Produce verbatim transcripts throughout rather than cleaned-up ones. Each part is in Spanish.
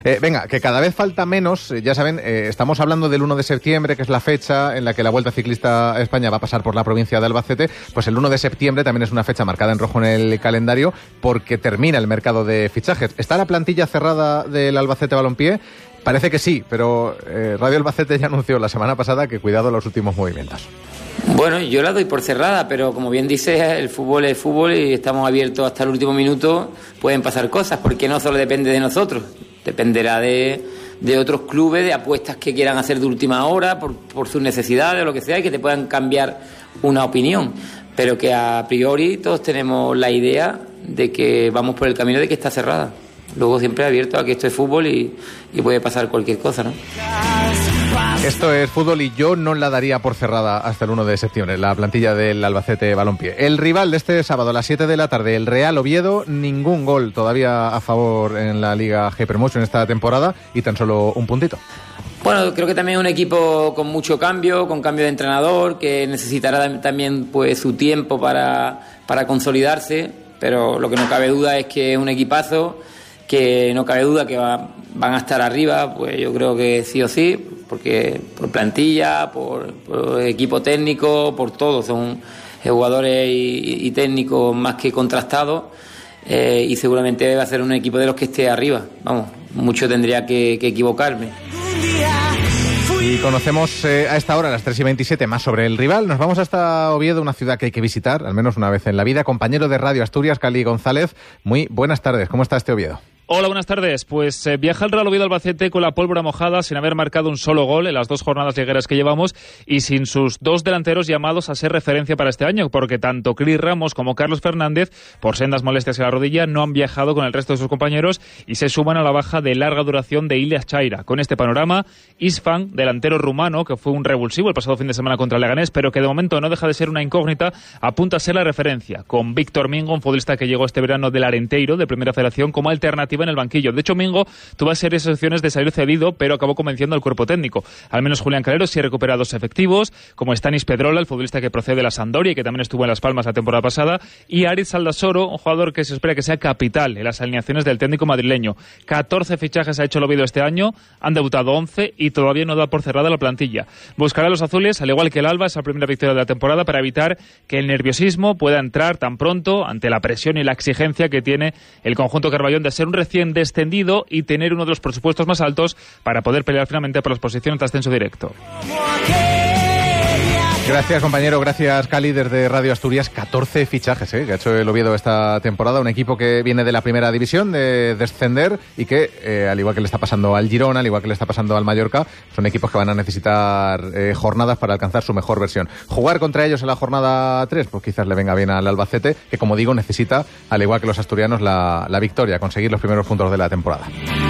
Eh, venga, que cada vez falta menos, eh, ya saben, eh, estamos hablando del uno de septiembre, que es la fecha en la que la Vuelta Ciclista a España va a pasar por la provincia de Albacete. Pues el uno de septiembre también es una fecha marcada en rojo en el calendario porque termina el mercado de fichajes. ¿Está la plantilla cerrada del Albacete Balompié? Parece que sí, pero eh, Radio Albacete ya anunció la semana pasada que cuidado los últimos movimientos. Bueno, yo la doy por cerrada, pero como bien dices, el fútbol es fútbol y estamos abiertos hasta el último minuto. Pueden pasar cosas porque no solo depende de nosotros. Dependerá de, de otros clubes, de apuestas que quieran hacer de última hora, por, por sus necesidades o lo que sea, y que te puedan cambiar una opinión. Pero que a priori todos tenemos la idea de que vamos por el camino de que está cerrada. Luego siempre abierto a que esto es fútbol y, y puede pasar cualquier cosa, ¿no? Esto es fútbol y yo no la daría por cerrada hasta el uno de septiembre, la plantilla del Albacete Balompié. El rival de este sábado a las siete de la tarde, el Real Oviedo, ningún gol todavía a favor en la Liga G-Promotion esta temporada y tan solo un puntito. Bueno, creo que también es un equipo con mucho cambio, con cambio de entrenador, que necesitará también pues su tiempo para, para consolidarse, pero lo que no cabe duda es que es un equipazo, que no cabe duda que va, van a estar arriba, pues yo creo que sí o sí, porque por plantilla, por, por equipo técnico, por todo, son jugadores y, y técnicos más que contrastados, eh, y seguramente va a ser un equipo de los que esté arriba, vamos, mucho tendría que, que equivocarme. Y conocemos eh, a esta hora, a las tres y veintisiete, más sobre el rival. Nos vamos hasta Oviedo, una ciudad que hay que visitar, al menos una vez en la vida. Compañero de Radio Asturias, Cali González, muy buenas tardes. ¿Cómo está este Oviedo? Hola, buenas tardes. Pues eh, viaja el Real Oviedo Albacete con la pólvora mojada, sin haber marcado un solo gol en las dos jornadas ligueras que llevamos y sin sus dos delanteros llamados a ser referencia para este año, porque tanto Cris Ramos como Carlos Fernández, por sendas molestias en la rodilla, no han viajado con el resto de sus compañeros y se suman a la baja de larga duración de Ilyas Chaira. Con este panorama, Isfan, delantero rumano, que fue un revulsivo el pasado fin de semana contra el Leganés, pero que de momento no deja de ser una incógnita, apunta a ser la referencia, con Víctor Mingo, un futbolista que llegó este verano del Arenteiro, de Primera Federación, como alternativa en el banquillo. De hecho, Mingo tuvo serias opciones de salir cedido, pero acabó convenciendo al cuerpo técnico. Al menos Julián Calero sí ha recuperado dos efectivos, como Stanis Pedrola, el futbolista que procede de la Sampdoria y que también estuvo en Las Palmas la temporada pasada, y Aritz Aldasoro, un jugador que se espera que sea capital en las alineaciones del técnico madrileño. catorce fichajes ha hecho el Oviedo este año, han debutado once y todavía no da por cerrada la plantilla. Buscará a los azules, al igual que el Alba, esa primera victoria de la temporada para evitar que el nerviosismo pueda entrar tan pronto ante la presión y la exigencia que tiene el conjunto Carballón de ser un recién descendido y tener uno de los presupuestos más altos para poder pelear finalmente por las posiciones de ascenso directo. Gracias, compañero. Gracias, Cali, desde Radio Asturias. catorce fichajes ¿eh? que ha hecho el Oviedo esta temporada. Un equipo que viene de la primera división, de descender, y que, eh, al igual que le está pasando al Girona, al igual que le está pasando al Mallorca, son equipos que van a necesitar eh, jornadas para alcanzar su mejor versión. Jugar contra ellos en la jornada tres, pues quizás le venga bien al Albacete, que, como digo, necesita, al igual que los asturianos, la, la victoria, conseguir los primeros puntos de la temporada.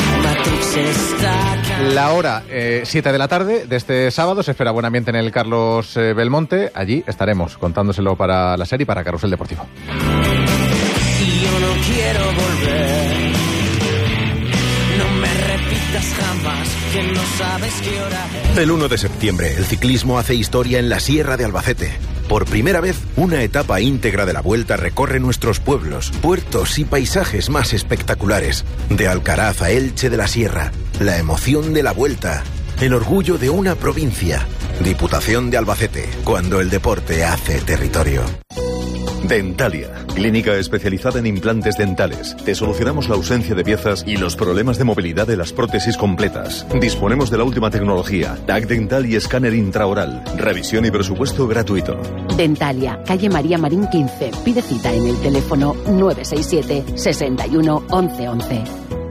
La hora, eh, siete de la tarde de este sábado, se espera buen ambiente en el Carlos eh, Belmonte. Allí estaremos contándoselo para la serie y para Carrusel Deportivo. Y yo no quiero volver, no me repitas jamás que no sabes qué hora es. El uno de septiembre, el ciclismo hace historia en la Sierra de Albacete. Por primera vez, una etapa íntegra de la Vuelta recorre nuestros pueblos, puertos y paisajes más espectaculares. De Alcaraz a Elche de la Sierra, la emoción de la Vuelta, el orgullo de una provincia. Diputación de Albacete, cuando el deporte hace territorio. Dentalia, clínica especializada en implantes dentales. Te solucionamos la ausencia de piezas y los problemas de movilidad de las prótesis completas. Disponemos de la última tecnología, T A C dental y escáner intraoral. Revisión y presupuesto gratuito. Dentalia, calle María Marín quince. Pide cita en el teléfono nueve seis siete, seis uno, once once.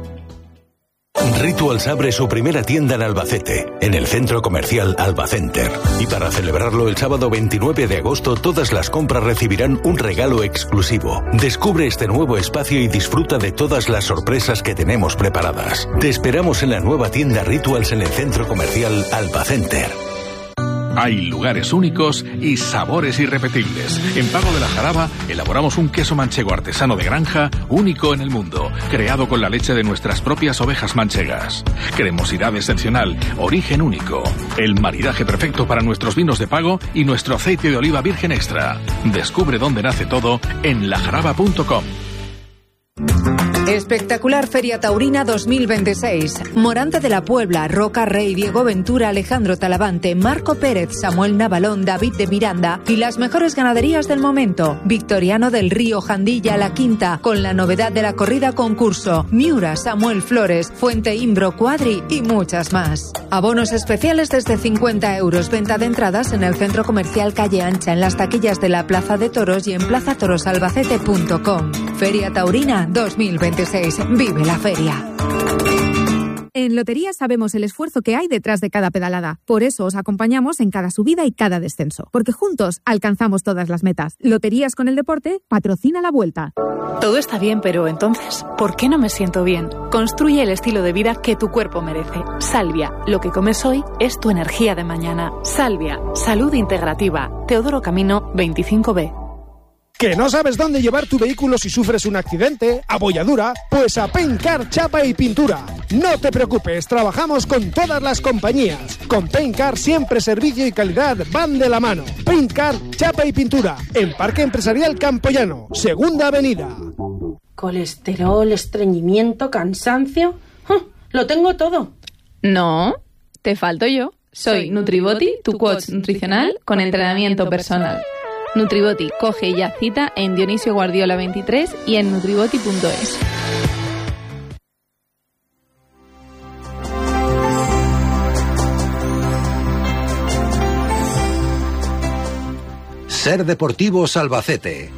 Rituals abre su primera tienda en Albacete, en el centro comercial Albacenter. Y para celebrarlo el sábado veintinueve de agosto, todas las compras recibirán un regalo exclusivo. Descubre este nuevo espacio y disfruta de todas las sorpresas que tenemos preparadas. Te esperamos en la nueva tienda Rituals en el centro comercial Albacenter. Hay lugares únicos y sabores irrepetibles. En Pago de la Jaraba elaboramos un queso manchego artesano de granja único en el mundo, creado con la leche de nuestras propias ovejas manchegas. Cremosidad excepcional, origen único. El maridaje perfecto para nuestros vinos de Pago y nuestro aceite de oliva virgen extra. Descubre dónde nace todo en la jaraba punto com. El Espectacular Feria Taurina dos mil veintiséis. Morante de la Puebla, Roca Rey, Diego Ventura, Alejandro Talavante, Marco Pérez, Samuel Navalón, David de Miranda y las mejores ganaderías del momento. Victoriano del Río, Jandilla, La Quinta, con la novedad de la corrida concurso. Miura, Samuel Flores, Fuente Imbro, Cuadri y muchas más. Abonos especiales desde cincuenta euros. Venta de entradas en el Centro Comercial Calle Ancha, en las taquillas de la Plaza de Toros y en plaza toros albacete punto com. Feria Taurina dos mil veintiséis. Vive la feria. En Lotería sabemos el esfuerzo que hay detrás de cada pedalada. Por eso os acompañamos en cada subida y cada descenso. Porque juntos alcanzamos todas las metas. Loterías con el deporte patrocina la Vuelta. Todo está bien, pero entonces, ¿por qué no me siento bien? Construye el estilo de vida que tu cuerpo merece. Salvia, lo que comes hoy es tu energía de mañana. Salvia, salud integrativa. Teodoro Camino veinticinco B. ¿Que no sabes dónde llevar tu vehículo si sufres un accidente, abolladura? Pues a Paintcar Chapa y Pintura. No te preocupes, trabajamos con todas las compañías. Con Paintcar siempre servicio y calidad van de la mano. Paintcar Chapa y Pintura, en Parque Empresarial Campoyano, Segunda Avenida. Colesterol, estreñimiento, cansancio... ¡Oh! ¡Lo tengo todo! No, te falto yo. Soy Nutribody, tu coach nutricional con entrenamiento personal. Nutribody, coge ya cita en Dionisio Guardiola veintitrés y en nutribody punto es. Ser Deportivos Albacete.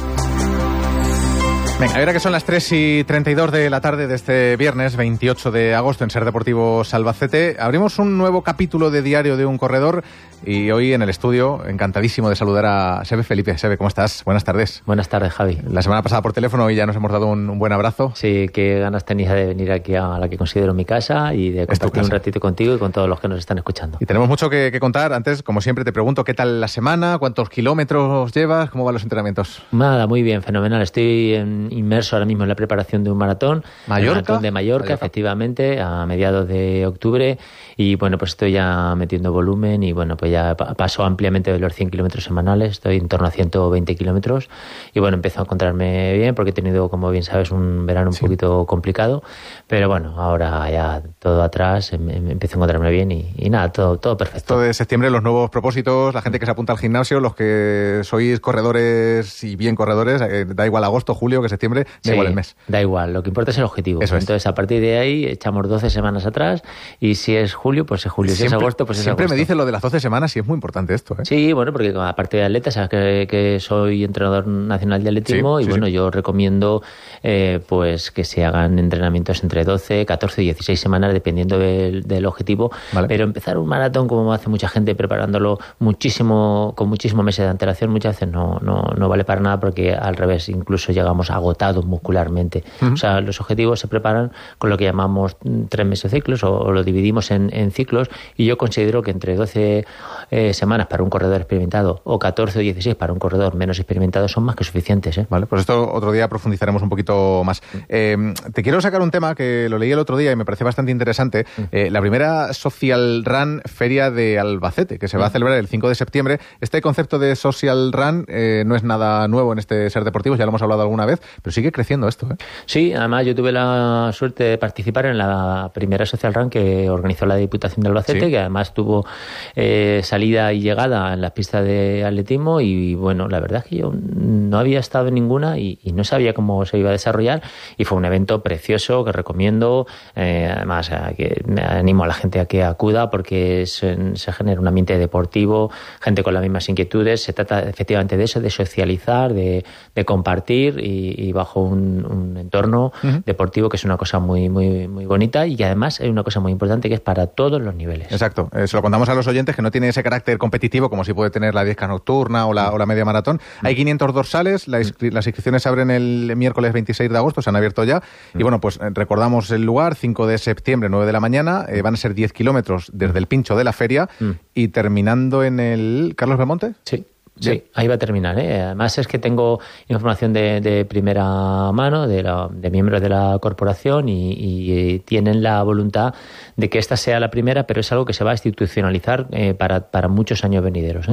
Venga, ahora que son las tres y treinta y dos de la tarde de este viernes veintiocho de agosto en Ser Deportivos Albacete, abrimos un nuevo capítulo de Diario de un Corredor y hoy en el estudio, encantadísimo de saludar a Sebe Felipe. Sebe, ¿cómo estás? Buenas tardes. Buenas tardes, Javi. La semana pasada por teléfono y ya nos hemos dado un, un buen abrazo. Sí, qué ganas tenía de venir aquí a la que considero mi casa y de compartir un ratito contigo y con todos los que nos están escuchando. Y tenemos mucho que, que contar. Antes, como siempre, te pregunto qué tal la semana, cuántos kilómetros llevas, cómo van los entrenamientos. Nada, muy bien, fenomenal. Estoy en inmerso ahora mismo en la preparación de un maratón. ¿Mallorca? El maratón de Mallorca, Mallorca, efectivamente, a mediados de octubre. Y bueno, pues estoy ya metiendo volumen y bueno, pues ya paso ampliamente de los cien kilómetros semanales. Estoy en torno a ciento veinte kilómetros. Y bueno, empiezo a encontrarme bien porque he tenido, como bien sabes, un verano un sí. poquito complicado. Pero bueno, ahora ya todo atrás, em, em, empiezo a encontrarme bien y, y nada, todo, todo perfecto. Esto de septiembre, los nuevos propósitos, la gente que se apunta al gimnasio, los que sois corredores y bien corredores, eh, da igual agosto, julio que septiembre, da sí, igual el mes. Da igual, lo que importa es el objetivo. Eso Entonces, es. a partir de ahí, echamos doce semanas atrás y si es julio, pues es julio. Si siempre, es agosto, pues es siempre agosto. Siempre me dicen lo de las doce semanas y es muy importante esto, ¿eh? Sí, bueno, porque aparte de atleta, sabes que, que soy entrenador nacional de atletismo sí, y sí, bueno, sí. yo recomiendo eh, pues que se hagan entrenamientos entre doce, catorce y dieciséis semanas, dependiendo del, del objetivo. Vale. Pero empezar un maratón, como hace mucha gente, preparándolo muchísimo, con muchísimos meses de antelación, muchas veces no, no, no vale para nada porque al revés, incluso llegamos agotados muscularmente. Uh-huh. O sea, los objetivos se preparan con lo que llamamos tres meses ciclos o, o lo dividimos en, en ciclos y yo considero que entre doce eh, semanas para un corredor experimentado o catorce o dieciséis para un corredor menos experimentado son más que suficientes, ¿eh? Vale, pues esto otro día profundizaremos un poquito más. Eh, te quiero sacar un tema que lo leí el otro día y me parece bastante interesante. Eh, la primera Social Run Feria de Albacete, que se va a celebrar el cinco de septiembre. Este concepto de Social Run eh, no es nada nuevo en este Ser Deportivos, ya lo hemos hablado alguna vez, pero sigue creciendo esto, ¿eh? Sí, además yo tuve la suerte de participar en la primera Social Run que organizó la Diputación de Albacete, sí. que además tuvo eh, salida y llegada en las pistas de atletismo y bueno, la verdad es que yo no había estado en ninguna y, y no sabía cómo se iba a desarrollar y fue un evento precioso que recomiendo, eh, además que me animo a la gente a que acuda porque se, se genera un ambiente deportivo, gente con las mismas inquietudes, se trata efectivamente de eso, de socializar, de, de compartir y, y bajo un, un entorno uh-huh. deportivo que es una cosa muy, muy, muy bonita y que además es una cosa muy importante que es para todos los niveles. Exacto, eh, se lo contamos a los oyentes que no tiene ese carácter competitivo como si puede tener la diez K nocturna o la, o la media maratón. Uh-huh. Hay quinientos dorsales, la inscri- las inscripciones se abren el miércoles veintiséis de agosto, se han abierto ya uh-huh. y bueno, pues eh, recordamos el lugar, cinco de septiembre, nueve de la mañana, eh, van a ser diez kilómetros desde el pincho de la feria uh-huh. y terminando en el Carlos Belmonte. Sí. Sí, Bien. Ahí va a terminar, ¿eh? Además es que tengo información de, de primera mano de, la, de miembros de la corporación y, y tienen la voluntad de que esta sea la primera, pero es algo que se va a institucionalizar eh, para, para muchos años venideros, ¿eh? Vale.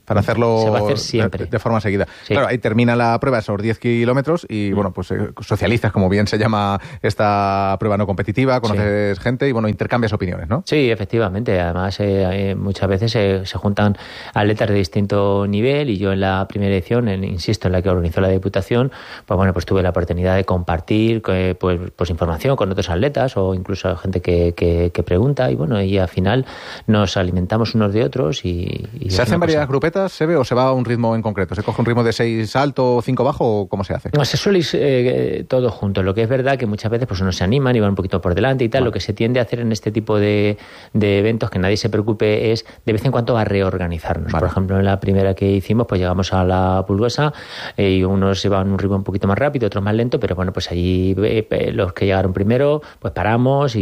para hacerlo se va a hacer siempre. De, de forma seguida. Sí. Claro, ahí termina la prueba, esos diez kilómetros, y mm. bueno, pues eh, socializas, como bien se llama esta prueba no competitiva, conoces sí. gente y bueno, intercambias opiniones, ¿no? Sí, efectivamente. Además, eh, eh, muchas veces se, se juntan atletas de distinto nivel, y yo en la primera edición, en, insisto, en la que organizó la Diputación, pues bueno, pues tuve la oportunidad de compartir eh, pues, pues información con otros atletas o incluso gente que, que, que pregunta, y bueno, y al final nos alimentamos unos de otros. y, y ¿Se hacen varias grupetas, se ve, o se va a un ritmo en concreto? ¿Se coge un ritmo de seis alto, cinco bajo, o cómo se hace? No, se suele ir eh, todo junto. Lo que es verdad que muchas veces pues uno se animan y van un poquito por delante y tal. Vale. Lo que se tiende a hacer en este tipo de, de eventos, que nadie se preocupe, es de vez en cuando a reorganizarnos. Vale. Por ejemplo, en la primera que hicimos, pues llegamos a la Pulgosa eh, y unos iban un ritmo un poquito más rápido, otros más lento, pero bueno, pues allí eh, los que llegaron primero, pues paramos y,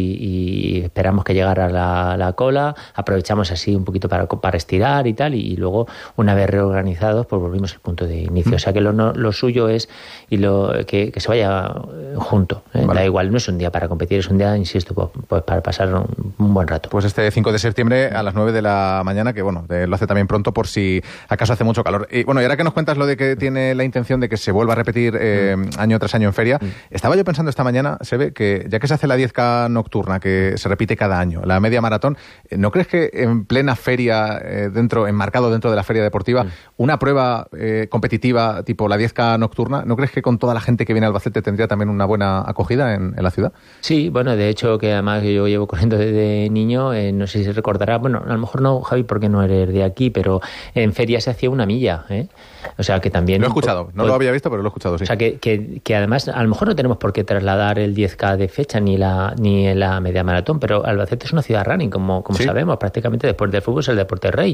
y esperamos que llegara la, la cola, aprovechamos así un poquito para, para estirar y tal, y, y luego, una vez reorganizados, pues volvimos al punto de inicio. Mm. O sea que lo, no, lo suyo es y lo que, que se vaya junto. ¿eh? Vale. Da igual, no es un día para competir, es un día, insisto, pues, pues para pasar un, un buen rato. Pues este cinco de septiembre a las nueve de la mañana, que bueno, lo hace también pronto por si acaso hace mucho calor. Y bueno, y ahora que nos cuentas lo de que tiene la intención de que se vuelva a repetir eh, mm. año tras año en feria, mm. estaba yo pensando esta mañana, se ve que ya que se hace la diez K nocturna, que se repite cada año, la media maratón, ¿no crees que en plena feria, eh, dentro enmarcado dentro de la feria deportiva, mm. una prueba eh, competitiva tipo la diez K nocturna, ¿no crees que con toda la gente que viene a Albacete tendría también una buena acogida en, en la ciudad? Sí, bueno, de hecho, que además yo llevo corriendo desde niño, eh, no sé si recordará, bueno, a lo mejor no, Javi, porque no eres de aquí, pero en feria se hacía una milla, ¿eh? O sea, que también... Lo he escuchado, no pues, lo había visto, pero lo he escuchado, sí. O sea, que, que, que además, a lo mejor no tenemos por qué trasladar el diez K de fecha ni la ni la media maratón, pero Albacete es una ciudad running, como, como ¿sí? sabemos, prácticamente después del fútbol es el deporte rey.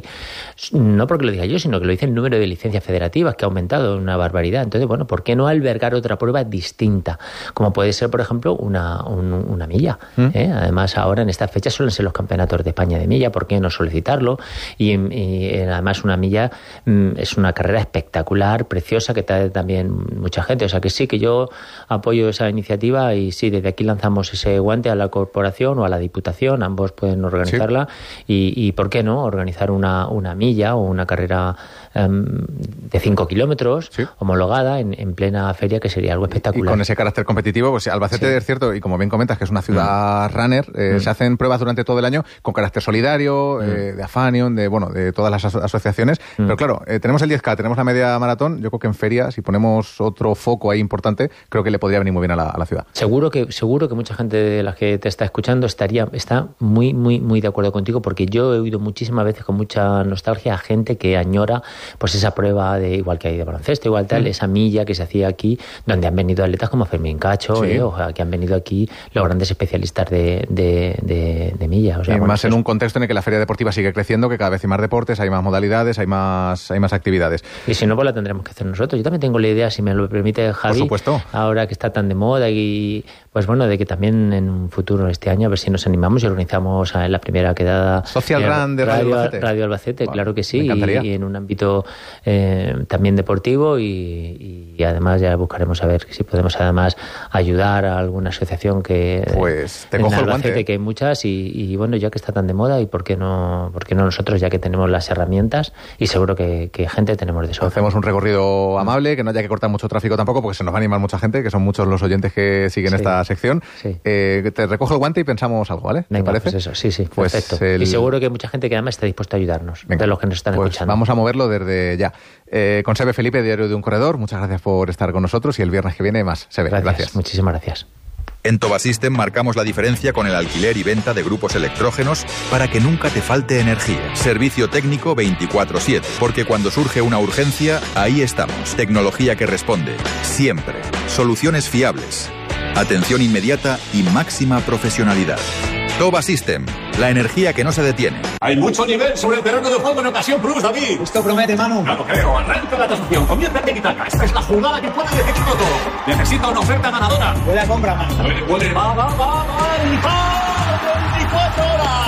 No porque lo diga yo, sino que lo dice el número de licencias federativas, que ha aumentado una barbaridad. Entonces, bueno, ¿por qué no albergar otra prueba distinta? Como puede ser, por ejemplo, una, un, una milla. ¿Mm? ¿eh? Además, ahora en estas fechas suelen ser los campeonatos de España de milla, ¿por qué no solicitarlo? Y, y además una milla mm, es una carrera espectacular, preciosa, que trae también mucha gente. O sea que sí, que yo apoyo esa iniciativa y sí, desde aquí lanzamos ese guante a la corporación o a la Diputación, ambos pueden organizarla. Sí. Y, y ¿por qué no? Organizar una, una milla o una carrera um, de cinco kilómetros, sí. homologada en, en plena feria, que sería algo espectacular. Y con ese carácter competitivo, pues Albacete sí. es cierto, y como bien comentas, que es una ciudad mm. runner, eh, mm. se hacen pruebas durante todo el año con carácter solidario, mm. eh, de Afanion, de bueno, de todas las aso- asociaciones. Mm. Pero claro, eh, tenemos el diez K, tenemos la media maratón. Yo creo que en feria, si ponemos otro foco ahí importante, creo que le podría venir muy bien a la, a la ciudad. Seguro que seguro que mucha gente de las que te está escuchando estaría está muy muy muy de acuerdo contigo, porque yo he oído muchísimas veces con mucha nostalgia a gente que añora pues esa prueba de igual que hay de baloncesto, igual tal, mm. esa milla que se hacía aquí, donde han venido atletas como Fermín Cacho, sí. eh, o sea, que han venido aquí los grandes especialistas de, de, de, de milla. O sea, y bueno, más en un contexto en el que la feria deportiva sigue creciendo, que cada vez hay más deportes, hay más modalidades, hay más hay más actividades. Y si no, pues la tendremos que hacer nosotros. Yo también tengo la idea, si me lo permite Javi, por supuesto, ahora que está tan de moda, y pues bueno, de que también en un futuro, este año, a ver si nos animamos y organizamos en la primera quedada Social eh, Run de Radio, Radio Albacete, Radio Albacete bueno, claro que sí, y, y en un ámbito eh, también deportivo, y, y además ya buscaremos a ver si podemos además ayudar a alguna asociación que pues te cojo en Albacete, el guante, que hay muchas, y, y bueno, ya que está tan de moda, y por qué no por qué no nosotros, ya que tenemos las herramientas, y seguro que, que gente tenemos de sobra. Hacemos un recorrido amable, que no haya que cortar mucho tráfico tampoco, porque se nos va a animar mucha gente, que son muchos los oyentes que siguen sí. esta sección. Sí. Eh, te recojo el guante y pensamos algo, ¿vale? Venga, ¿te parece? Pues eso, sí, sí, pues perfecto. El... Y seguro que hay mucha gente que además está dispuesta a ayudarnos, Venga. de los que nos están pues escuchando. Vamos a moverlo desde ya. Eh, con Sebe Felipe, Diario de un Corredor, muchas gracias por estar con nosotros, y el viernes que viene más. Sebe, gracias. gracias. Muchísimas gracias. En Tobasystem marcamos la diferencia con el alquiler y venta de grupos electrógenos para que nunca te falte energía. Servicio técnico veinticuatro siete, porque cuando surge una urgencia, ahí estamos. Tecnología que responde, siempre. Soluciones fiables. Atención inmediata y máxima profesionalidad. Tobasystem, la energía que no se detiene. Hay mucho nivel sobre el terreno de juego en ocasión plus, David. Esto promete, Manu. No lo creo. Arranca la transacción. Comienza a quitarla. Esta es la jugada que puede decidirlo todo. Necesita una oferta ganadora. Puede a compra, Manu. Puede, puede. Va, va, va, va. Y va. veinticuatro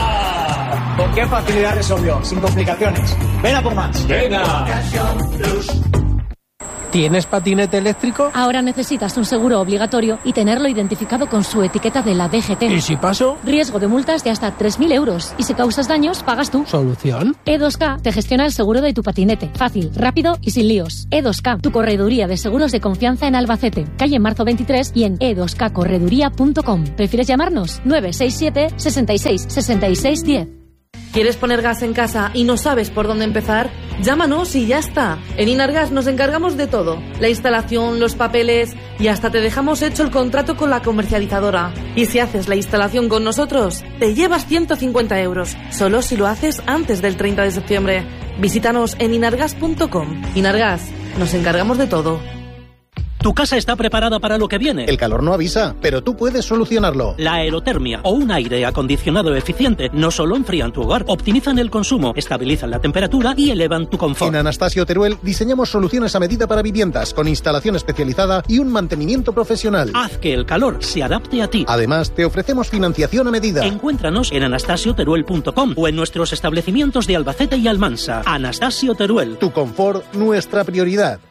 horas. ¿Con qué facilidad resolvió? Sin complicaciones. Ven a por más. Venga. ¿Tienes patinete eléctrico? Ahora necesitas un seguro obligatorio y tenerlo identificado con su etiqueta de la D G T. ¿Y si paso? Riesgo de multas de hasta tres mil euros. Y si causas daños, pagas tú. ¿Solución? E dos K te gestiona el seguro de tu patinete. Fácil, rápido y sin líos. E dos K, tu correduría de seguros de confianza en Albacete. Calle Marzo veintitrés y en e dos k correduría punto com. ¿Prefieres llamarnos? nueve seis siete, sesenta y seis, sesenta y seis, diez. ¿Quieres poner gas en casa y no sabes por dónde empezar? Llámanos y ya está. En Inargas nos encargamos de todo. La instalación, los papeles y hasta te dejamos hecho el contrato con la comercializadora. Y si haces la instalación con nosotros, te llevas ciento cincuenta euros. Solo si lo haces antes del treinta de septiembre. Visítanos en inargas punto com. Inargas, nos encargamos de todo. Tu casa está preparada para lo que viene. El calor no avisa, pero tú puedes solucionarlo. La aerotermia o un aire acondicionado eficiente no solo enfrían tu hogar, optimizan el consumo, estabilizan la temperatura y elevan tu confort. En Anastasio Teruel diseñamos soluciones a medida para viviendas, con instalación especializada y un mantenimiento profesional. Haz que el calor se adapte a ti. Además, te ofrecemos financiación a medida. Encuéntranos en anastasio teruel punto com o en nuestros establecimientos de Albacete y Almansa. Anastasio Teruel. Tu confort, nuestra prioridad.